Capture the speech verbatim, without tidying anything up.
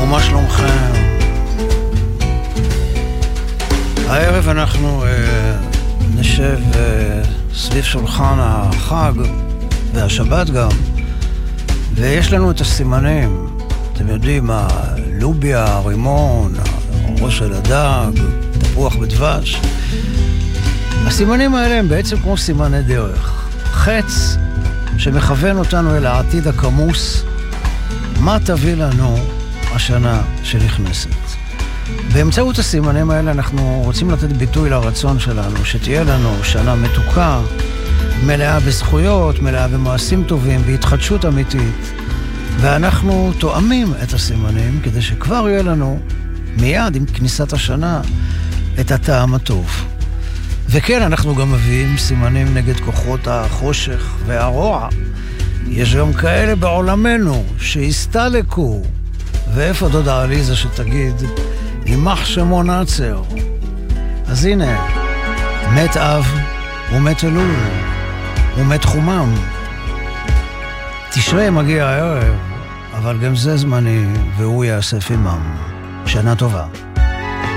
ומה שלומכם? הערב אנחנו אה, נשב אה, סביב שולחן החג והשבת גם, ויש לנו את הסימנים. אתם יודעים, הלוביה, רימון, ראש של הדג, תפוח בדבש. הסימנים האלה הם בעצם כמו סימני דרך. חץ שמכוון אותנו אל העתיד הכמוס, מה תביא לנו השנה שנכנסת. באמצעות הסימנים האלה אנחנו רוצים לתת ביטוי לרצון שלנו, שתהיה לנו שנה מתוקה, מלאה בזכויות, מלאה במעשים טובים, בהתחדשות אמיתית. ואנחנו תואמים את הסימנים כדי שכבר יהיה לנו מיד עם כניסת השנה את הטעם הטוב. וכן, אנחנו גם מביאים סימנים נגד כוחות החושך והרוע. יש גם כאלה בעולמנו שהסתלקו. ואיפה דודה עליזה שתגיד, יימח שמו נצר. אז הנה, מת אב ומת אלול ומת חומם. תשרי מגיע הערב, אבל גם זה זמני והוא יאסף עמם. שנה טובה.